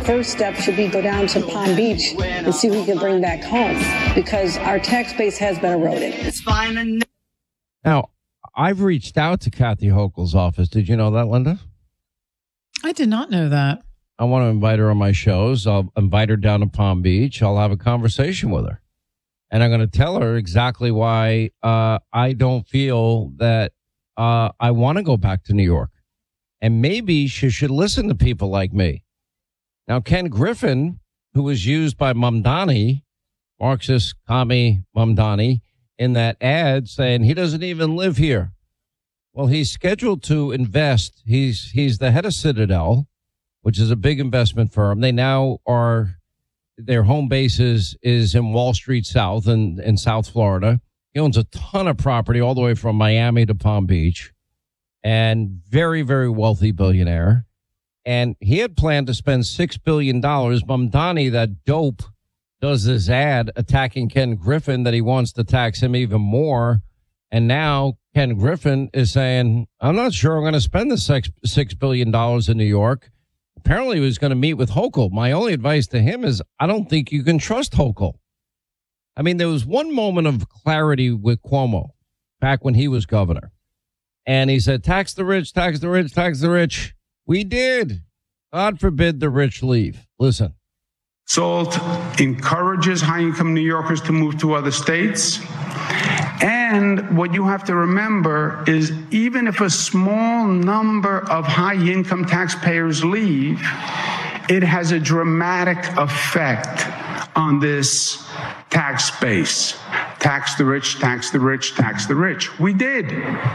first step should be go down to Palm Beach and see who we can bring back home, because our tax base has been eroded. It's fine. Now, I've reached out to Kathy Hochul's office. Did you know that, Linda? I did not know that. I want to invite her on my shows. I'll invite her down to Palm Beach. I'll have a conversation with her. And I'm going to tell her exactly why I don't feel that I want to go back to New York. And maybe she should listen to people like me. Now, Ken Griffin, who was used by Mamdani, Marxist commie Mamdani, in that ad saying he doesn't even live here. Well, he's scheduled to invest. He's the head of Citadel, which is a big investment firm. They now are, their home base is in Wall Street South in South Florida. He owns a ton of property all the way from Miami to Palm Beach, and very, very wealthy billionaire. And he had planned to spend $6 billion. Mamdani, that dope, does this ad attacking Ken Griffin that he wants to tax him even more. And now Ken Griffin is saying, I'm not sure I'm going to spend the $6 billion in New York. Apparently he was going to meet with Hochul. My only advice to him is I don't think you can trust Hochul. I mean, there was one moment of clarity with Cuomo back when he was governor. And he said, tax the rich, tax the rich, tax the rich. We did. God forbid the rich leave. Listen. SALT encourages high-income New Yorkers to move to other states. And what you have to remember is even if a small number of high-income taxpayers leave, it has a dramatic effect on this tax base. Tax the rich, tax the rich, tax the rich. We did.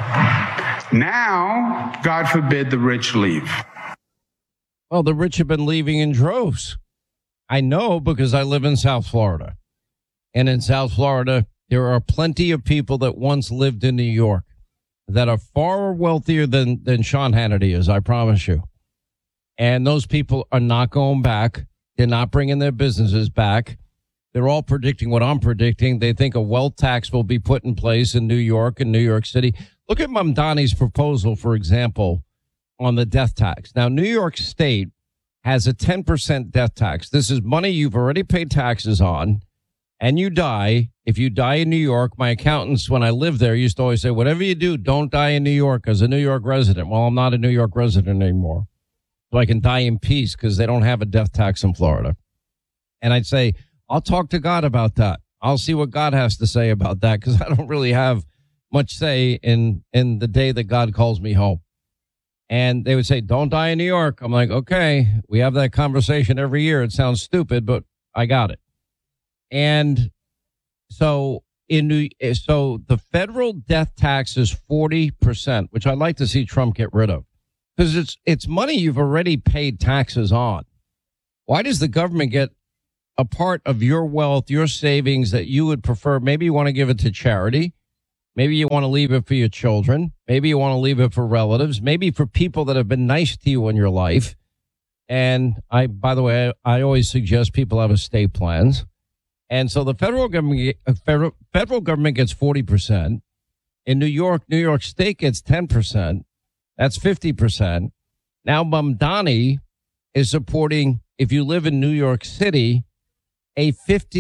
Now, God forbid the rich leave. Well, the rich have been leaving in droves. I know because I live in South Florida. And in South Florida, there are plenty of people that once lived in New York that are far wealthier than Sean Hannity is, I promise you. And those people are not going back. They're not bringing their businesses back. They're all predicting what I'm predicting. They think a wealth tax will be put in place in New York and New York City. Look at Mamdani's proposal, for example, on the death tax. Now, New York State has a 10% death tax. This is money you've already paid taxes on, and you die. If you die in New York, my accountants, when I lived there, used to always say, whatever you do, don't die in New York as a New York resident. Well, I'm not a New York resident anymore, so I can die in peace because they don't have a death tax in Florida. And I'd say, I'll talk to God about that. I'll see what God has to say about that because I don't really have much say in the day that God calls me home. And they would say, don't die in New York. I'm like, okay, we have that conversation every year. It sounds stupid, but I got it. And so the federal death tax is 40%, which I'd like to see Trump get rid of because it's money you've already paid taxes on. Why does the government get a part of your wealth, your savings that you would prefer? Maybe you want to give it to charity. Maybe you want to leave it for your children. Maybe you want to leave it for relatives. Maybe for people that have been nice to you in your life. And by the way, I always suggest people have estate plans. And so the federal government gets 40%. In New York State gets 10%. That's 50%. Now Mamdani is supporting, if you live in New York City, a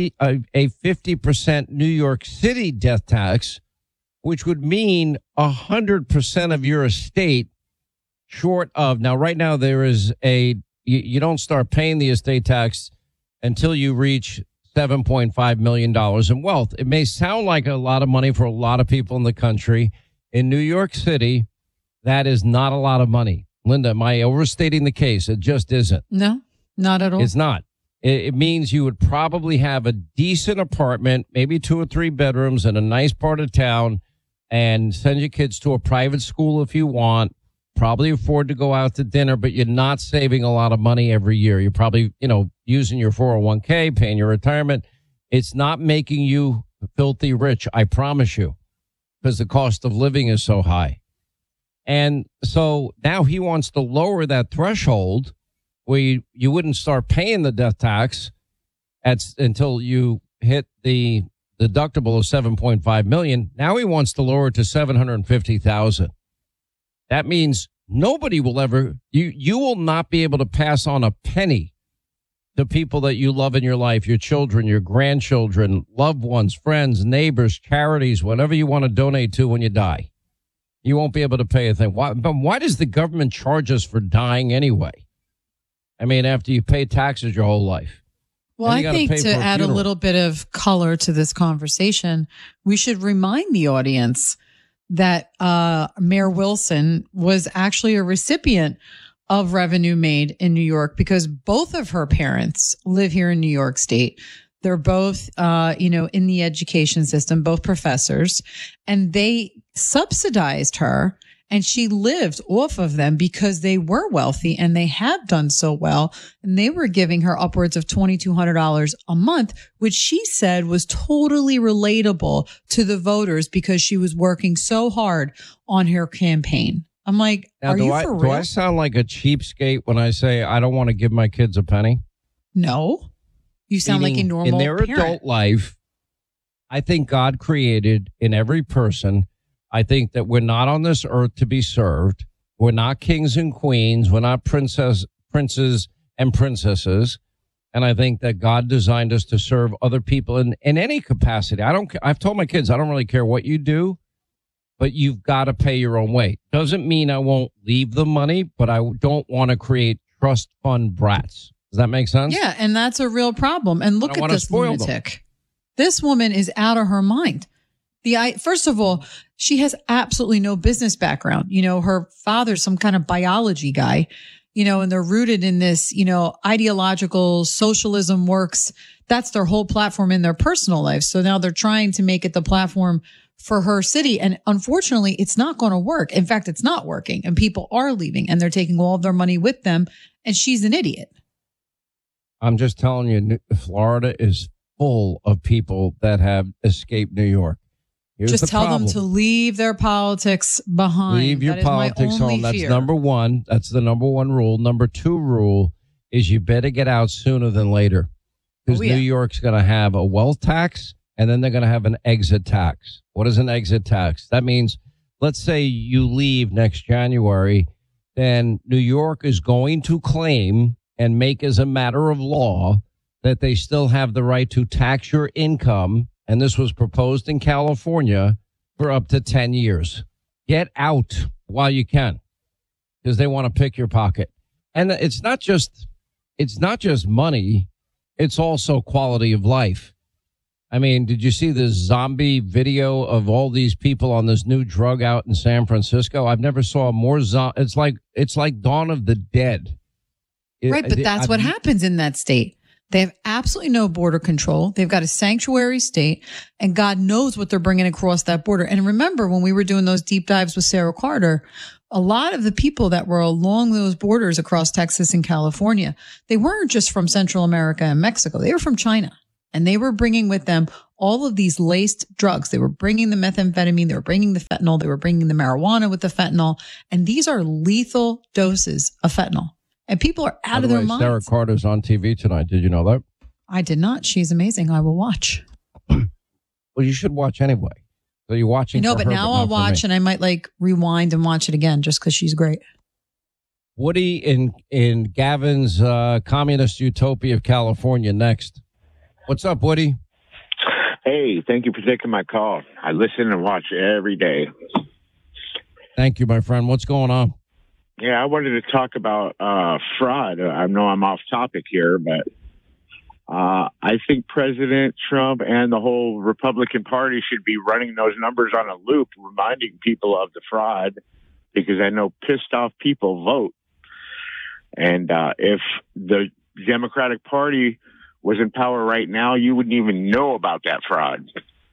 50% New York City death tax, which would mean 100% of your estate short of. Now, right now, there is you don't start paying the estate tax until you reach $7.5 million in wealth. It may sound like a lot of money for a lot of people in the country. In New York City, that is not a lot of money. Linda, am I overstating the case? It just isn't. No, not at all. It's not. It means you would probably have a decent apartment, maybe 2 or 3 bedrooms in a nice part of town, and send your kids to a private school if you want, probably afford to go out to dinner, but you're not saving a lot of money every year. You're probably, using your 401k, paying your retirement. It's not making you filthy rich, I promise you, because the cost of living is so high. And so now he wants to lower that threshold where you wouldn't start paying the death tax until you hit the deductible of $7.5 million. Now he wants to lower it to $750,000. That means nobody will ever, you will not be able to pass on a penny to people that you love in your life, your children, your grandchildren, loved ones, friends, neighbors, charities, whatever you want to donate to when you die. You won't be able to pay a thing. Why does the government charge us for dying anyway? I mean, after you pay taxes your whole life. Well, I think to add a little bit of color to this conversation, we should remind the audience that Mayor Wilson was actually a recipient of revenue made in New York because both of her parents live here in New York State. They're both, in the education system, both professors, and they subsidized her and she lived off of them because they were wealthy and they have done so well. And they were giving her upwards of $2,200 a month, which she said was totally relatable to the voters because she was working so hard on her campaign. I'm like, now, are you for real? Do I sound like a cheapskate when I say I don't want to give my kids a penny? No. You sound like a normal in their parent. Adult life, I think God created in every person. I think that we're not on this earth to be served. We're not kings and queens. We're not princes and princesses. And I think that God designed us to serve other people in any capacity. I've told my kids, I don't really care what you do, but you've got to pay your own way. Doesn't mean I won't leave the money, but I don't want to create trust fund brats. Does that make sense? Yeah, and that's a real problem. And look at this lunatic. This woman is out of her mind. First of all, she has absolutely no business background. Her father's some kind of biology guy, and they're rooted in this, ideological socialism works. That's their whole platform in their personal life. So now they're trying to make it the platform for her city. And unfortunately, it's not going to work. In fact, it's not working and people are leaving and they're taking all of their money with them. And she's an idiot. I'm just telling you, Florida is full of people that have escaped New York. Just tell them to leave their politics behind. Leave your politics home. That's number one. That's the number one rule. Number two rule is you better get out sooner than later because New York's going to have a wealth tax and then they're going to have an exit tax. What is an exit tax? That means, let's say you leave next January, then New York is going to claim and make as a matter of law that they still have the right to tax your income. And this was proposed in California for up to 10 years. Get out while you can because they want to pick your pocket. And it's not just money. It's also quality of life. I mean, did you see this zombie video of all these people on this new drug out in San Francisco? I've never saw more. It's like Dawn of the Dead. Right, but that's what happens in that state. They have absolutely no border control. They've got a sanctuary state, and God knows what they're bringing across that border. And remember, when we were doing those deep dives with Sarah Carter, a lot of the people that were along those borders across Texas and California, they weren't just from Central America and Mexico. They were from China, and they were bringing with them all of these laced drugs. They were bringing the methamphetamine. They were bringing the fentanyl. They were bringing the marijuana with the fentanyl. And these are lethal doses of fentanyl. And people are out of their minds. Sarah Carter's on TV tonight. Did you know that? I did not. She's amazing. I will watch. Well, you should watch anyway. So you're watching. No, but now I'll watch and I might rewind and watch it again just because she's great. Woody in Gavin's communist utopia of California next. What's up, Woody? Hey, thank you for taking my call. I listen and watch every day. Thank you, my friend. What's going on? Yeah, I wanted to talk about fraud. I know I'm off topic here, but I think President Trump and the whole Republican Party should be running those numbers on a loop, reminding people of the fraud, because I know pissed off people vote. And if the Democratic Party was in power right now, you wouldn't even know about that fraud.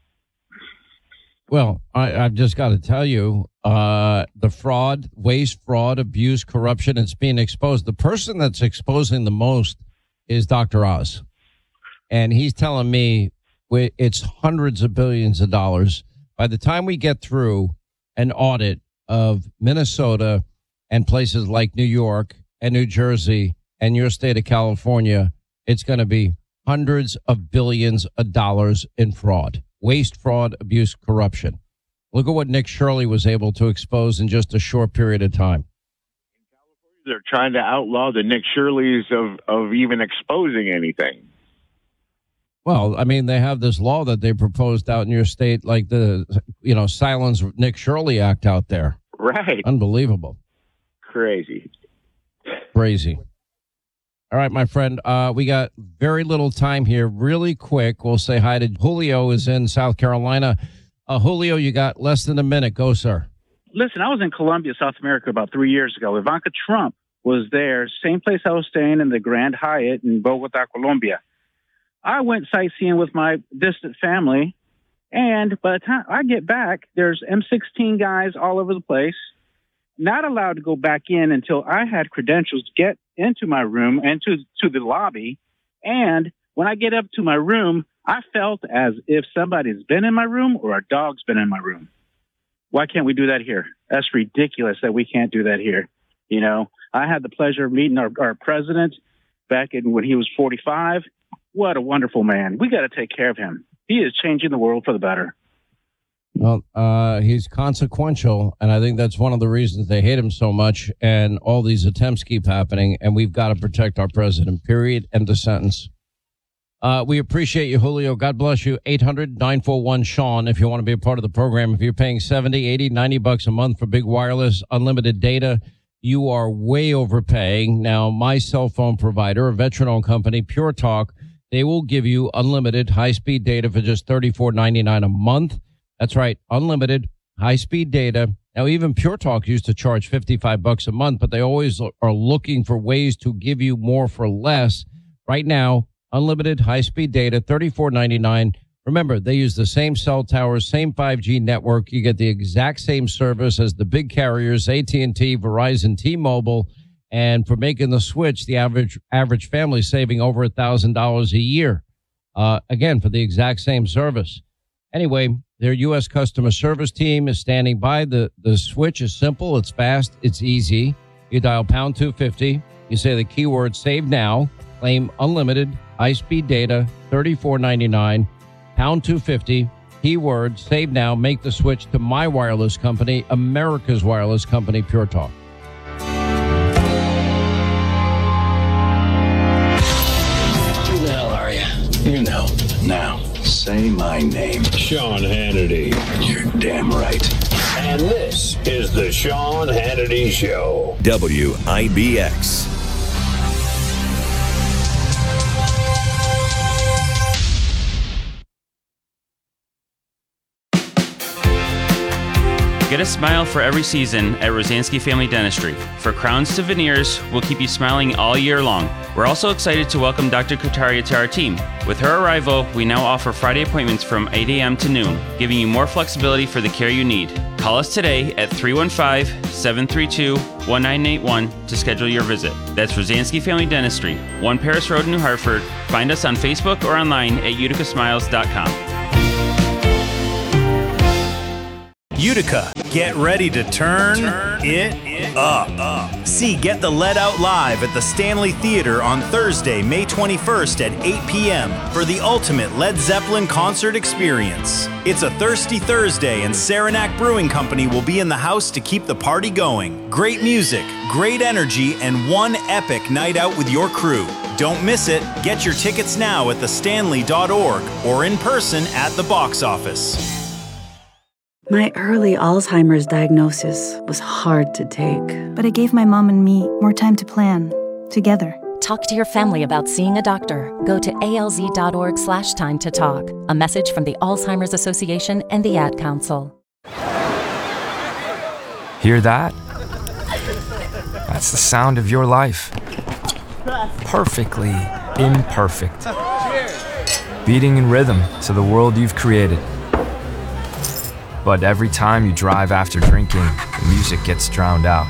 Well, I've just got to tell you, the fraud, waste, fraud, abuse, corruption, it's being exposed. The person that's exposing the most is Dr. Oz. And he's telling me it's hundreds of billions of dollars. By the time we get through an audit of Minnesota and places like New York and New Jersey and your state of California, it's going to be hundreds of billions of dollars in fraud. Waste, fraud, abuse, corruption. Look at what Nick Shirley was able to expose in just a short period of time. they're trying to outlaw the Nick Shirleys of even exposing anything. Well, I mean, they have this law that they proposed out in your state, like the, Silence Nick Shirley Act out there. Right. Unbelievable. Crazy. All right, my friend, we got very little time here. Really quick, we'll say hi to Julio is in South Carolina. Julio, you got less than a minute. Go, sir. Listen, I was in Colombia, South America about 3 years ago. Ivanka Trump was there, same place I was staying in the Grand Hyatt in Bogota, Colombia. I went sightseeing with my distant family, and by the time I get back, there's M16 guys all over the place, not allowed to go back in until I had credentials to get into my room and to the lobby. And when I get up to my room, I felt as if somebody's been in my room or a dog's been in my room. Why can't we do that here? That's ridiculous that we can't do that here. I had the pleasure of meeting our president back when he was 45. What a wonderful man. We got to take care of him. He is changing the world for the better. Well, he's consequential, and I think that's one of the reasons they hate him so much, and all these attempts keep happening, and we've got to protect our president, period, end of sentence. We appreciate you, Julio. God bless you. 800-941-SEAN if you want to be a part of the program. If you're paying $70, $80, $90 a month for big wireless, unlimited data, you are way overpaying. Now, my cell phone provider, a veteran-owned company, Pure Talk, they will give you unlimited high-speed data for just $34.99 a month. That's right, unlimited high-speed data. Now, even Pure Talk used to charge $55 a month, but they always are looking for ways to give you more for less. Right now, unlimited high-speed data, $34.99. Remember, they use the same cell towers, same 5G network. You get the exact same service as the big carriers, AT&T, Verizon, T-Mobile. And for making the switch, the average family saving over $1,000 a year. Again, for the exact same service. Anyway, their U.S. customer service team is standing by. The switch is simple. It's fast. It's easy. You dial pound 250. You say the keyword save now. Claim unlimited high-speed data, $34.99. Pound 250. Keyword save now. Make the switch to my wireless company, America's wireless company, Pure Talk. Now, say my name. Sean Hannity. You're damn right. And this is the Sean Hannity Show. WIBX. Get a smile for every season at Rosansky Family Dentistry. For crowns to veneers, we'll keep you smiling all year long. We're also excited to welcome Dr. Kutaria to our team. With her arrival, we now offer Friday appointments from 8 a.m. to noon, giving you more flexibility for the care you need. Call us today at 315-732-1981 to schedule your visit. That's Rosansky Family Dentistry, 1 Paris Road, New Hartford. Find us on Facebook or online at uticasmiles.com. Utica, get ready to turn it up. See Get the Lead Out live at the Stanley Theater on Thursday, May 21st at 8 p.m. for the ultimate Led Zeppelin concert experience. It's a thirsty Thursday, and Saranac Brewing Company will be in the house to keep the party going. Great music, great energy, and one epic night out with your crew. Don't miss it. Get your tickets now at thestanley.org or in person at the box office. My early Alzheimer's diagnosis was hard to take. But it gave my mom and me more time to plan, together. Talk to your family about seeing a doctor. Go to alz.org/time to talk. A message from the Alzheimer's Association and the Ad Council. Hear that? That's the sound of your life. Perfectly imperfect. Beating in rhythm to the world you've created. But every time you drive after drinking, the music gets drowned out.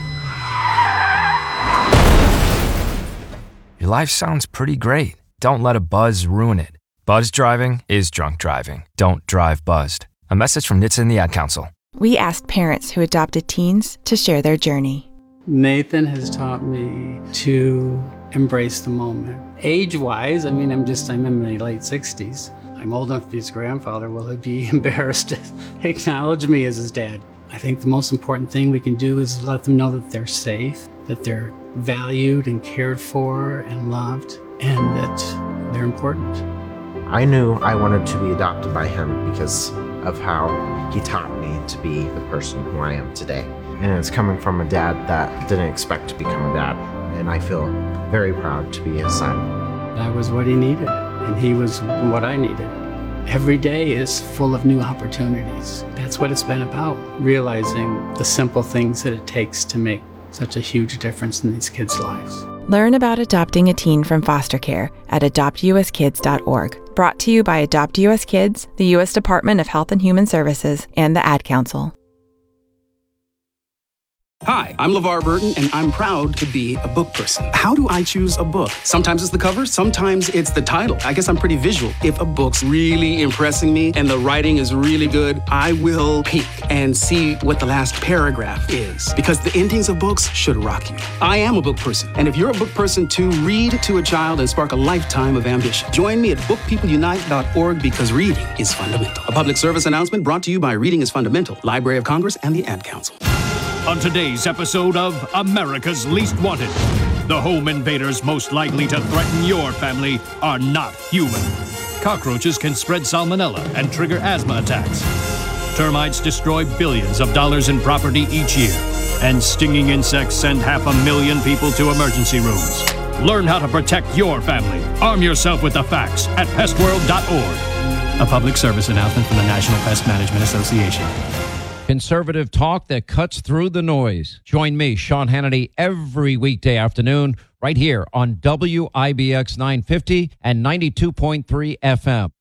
Your life sounds pretty great. Don't let a buzz ruin it. Buzz driving is drunk driving. Don't drive buzzed. A message from NHTSA and the Ad Council. We asked parents who adopted teens to share their journey. Nathan has taught me to embrace the moment. Age-wise, I'm in my late 60s. I'm old enough to be his grandfather. Will he be embarrassed to acknowledge me as his dad? I think the most important thing we can do is let them know that they're safe, that they're valued and cared for and loved, and that they're important. I knew I wanted to be adopted by him because of how he taught me to be the person who I am today. And it's coming from a dad that didn't expect to become a dad. And I feel very proud to be his son. I was what he needed, and he was what I needed. Every day is full of new opportunities. That's what it's been about, realizing the simple things that it takes to make such a huge difference in these kids' lives. Learn about adopting a teen from foster care at adoptuskids.org. Brought to you by Adopt US Kids, the U.S. Department of Health and Human Services, and the Ad Council. Hi, I'm LeVar Burton, and I'm proud to be a book person. How do I choose a book? Sometimes it's the cover, sometimes it's the title. I guess I'm pretty visual. If a book's really impressing me and the writing is really good, I will peek and see what the last paragraph is, because the endings of books should rock you. I am a book person, and if you're a book person too, read to a child and spark a lifetime of ambition. Join me at bookpeopleunite.org, because reading is fundamental. A public service announcement brought to you by Reading is Fundamental, Library of Congress, and the Ad Council. On today's episode of America's Least Wanted, the home invaders most likely to threaten your family are not human. Cockroaches can spread salmonella and trigger asthma attacks. Termites destroy billions of dollars in property each year. And stinging insects send 500,000 people to emergency rooms. Learn how to protect your family. Arm yourself with the facts at pestworld.org. A public service announcement from the National Pest Management Association. Conservative talk that cuts through the noise. Join me, Sean Hannity, every weekday afternoon right here on WIBX 950 and 92.3 FM.